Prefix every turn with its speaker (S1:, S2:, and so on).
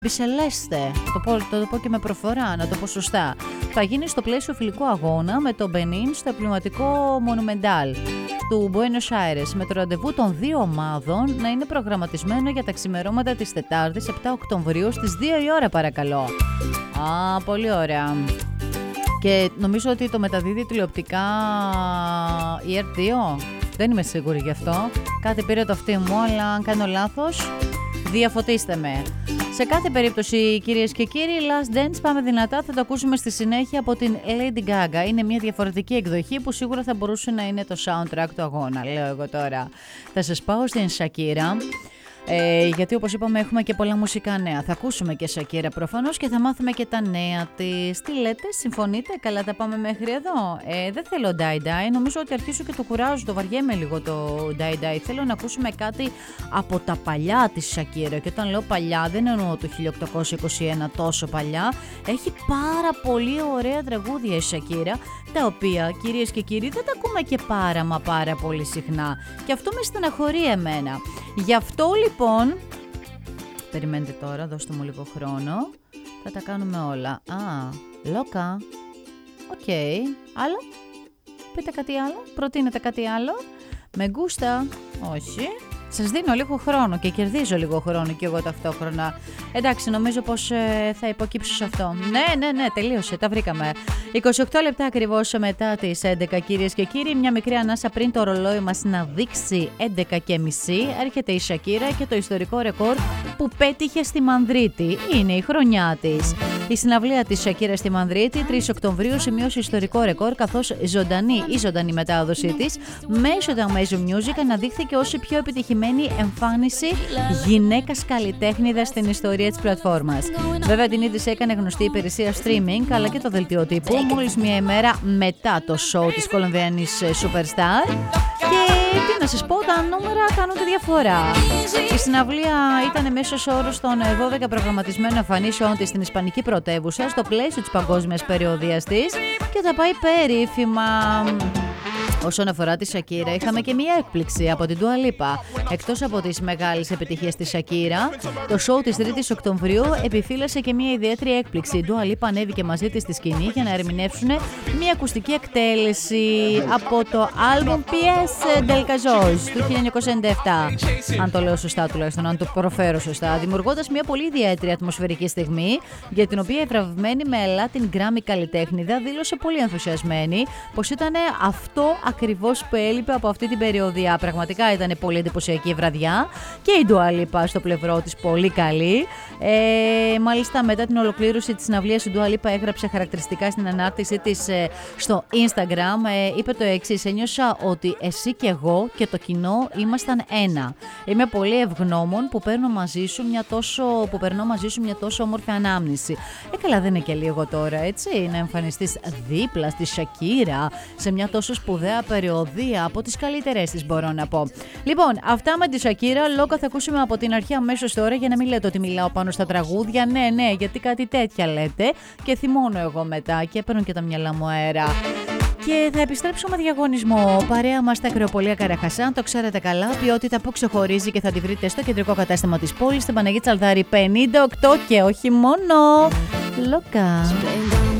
S1: Μπισελέστε, το πω και με προφορά, να το πω σωστά. Θα γίνει στο πλαίσιο φιλικού αγώνα με τον Μπενίν στο εμβληματικό Monumental του Buenos Aires, με το ραντεβού των δύο ομάδων να είναι προγραμματισμένο για τα ξημερώματα της Τετάρτης 7 Οκτωβρίου στις 2 η ώρα, παρακαλώ. Πολύ ωραία. Και νομίζω ότι το μεταδίδει τηλεοπτικά η R2. Δεν είμαι σίγουρη γι' αυτό. Κάτι πήρε το αυτί μου, αλλά αν κάνω λάθος, διαφωτίστε με. Σε κάθε περίπτωση, κυρίες και κύριοι, Last Dance, πάμε δυνατά. Θα το ακούσουμε στη συνέχεια από την Lady Gaga. Είναι μια διαφορετική εκδοχή που σίγουρα θα μπορούσε να είναι το soundtrack του αγώνα, λέω εγώ τώρα. Θα σας πάω στην Shakira. Γιατί όπως είπαμε έχουμε και πολλά μουσικά νέα. Θα ακούσουμε και Shakira προφανώς και θα μάθουμε και τα νέα της. Τι λέτε, συμφωνείτε, καλά τα πάμε μέχρι εδώ? Δεν θέλω Die Die, νομίζω ότι αρχίσω και το κουράζω, το βαριέμαι λίγο το Die Die. Θέλω να ακούσουμε κάτι από τα παλιά της Shakira, και όταν λέω παλιά δεν εννοώ το 1821 τόσο παλιά. Έχει πάρα πολύ ωραία τραγούδια η Shakira, τα οποία, κυρίες και κύριοι, δεν τα ακούμε και πάρα πολύ συχνά, και αυτό με στεναχωρεί εμένα. Γι' αυτό λοιπόν, περιμένετε τώρα, δώστε μου λίγο χρόνο, θα τα κάνουμε όλα. Λόκα, οκ, άλλο, πείτε κάτι άλλο, προτείνετε κάτι άλλο, με γκούστα, όχι. Σας δίνω λίγο χρόνο και κερδίζω λίγο χρόνο και εγώ ταυτόχρονα. Εντάξει, νομίζω πως θα υποκύψω σε αυτό. Ναι, τελείωσε, τα βρήκαμε. 28 λεπτά ακριβώς μετά τις 11, κυρίες και κύριοι. Μια μικρή ανάσα πριν το ρολόι μας να δείξει 11:30. Έρχεται η Shakira και το ιστορικό ρεκόρ που πέτυχε στη Μανδρίτη. Είναι η χρονιά της. Η συναυλία της Shakira στη Μανδρίτη 3 Οκτωβρίου σημείωσε ιστορικό ρεκόρ, καθώς η ζωντανή μετάδοσή της μέσω του Amazon Music αναδείχθηκε ως η πιο επιτυχημένη εμφάνιση γυναίκας καλλιτέχνηδας στην ιστορία της πλατφόρμας. Βέβαια την είδηση έκανε γνωστή η υπηρεσία streaming αλλά και το δελτίο τύπου μόλις μια ημέρα μετά το show της Κολομβιανής Superstar. Και τι να σας πω, τα νούμερα κάνουν τη διαφορά. Η συναυλία ήταν μέσος όρος των 12 προγραμματισμένων εμφανίσεων της στην ισπανική πρωτεύουσα στο πλαίσιο της παγκόσμιας περιοδίας της και θα πάει περίφημα. Όσον αφορά τη Shakira, είχαμε και μία έκπληξη από την Dua Lipa. Εκτός από τις μεγάλες επιτυχίες της Shakira, το show της 3ης Οκτωβρίου επιφύλασε και μία ιδιαίτερη έκπληξη. Η Dua Lipa ανέβηκε μαζί της στη σκηνή για να ερμηνεύσουν μία ακουστική εκτέλεση από το album Pies del Cajos του 1997. Αν το λέω σωστά τουλάχιστον, αν το προφέρω σωστά. Δημιουργώντας μία πολύ ιδιαίτερη ατμοσφαιρική στιγμή, για την οποία η βραβευμένη με Latin Grammy καλλιτέχνηδα δήλωσε πολύ ενθουσιασμένη πως ήταν αυτό ακριβώς που έλειπε από αυτή την περιοδία. Πραγματικά ήταν πολύ εντυπωσιακή η βραδιά και η Dua Lipa στο πλευρό της πολύ καλή. Μάλιστα μετά την ολοκλήρωση της συναυλίας η Dua Lipa έγραψε χαρακτηριστικά στην ανάρτησή της στο Instagram. Είπε το εξής: ένιωσα ότι εσύ και εγώ και το κοινό ήμασταν ένα. Είμαι πολύ ευγνώμων που περνώ μαζί σου μια τόσο όμορφη ανάμνηση. Καλά, δεν είναι και λίγο τώρα, έτσι, να εμφανιστείς δίπλα στη Shakira σε μια τόσο σπουδαία περιοδία, από τις καλύτερες της μπορώ να πω. Λοιπόν, αυτά με τη Shakira. Λόγκα θα ακούσουμε από την αρχή αμέσως τώρα, για να μην λέτε ότι μιλάω πάνω στα τραγούδια. Ναι, γιατί κάτι τέτοια λέτε και θυμώνω εγώ μετά και παίρνω και τα μυαλά μου αέρα. Και θα επιστρέψω με διαγωνισμό. Παρέα μας τα Ακρεοπολία Καραχασάν, το ξέρετε καλά, ποιότητα που ξεχωρίζει και θα τη βρείτε στο κεντρικό κατάστημα της πόλης, στην Παναγία Τσαλδάρη 58 και όχι μόνο. Λόκα.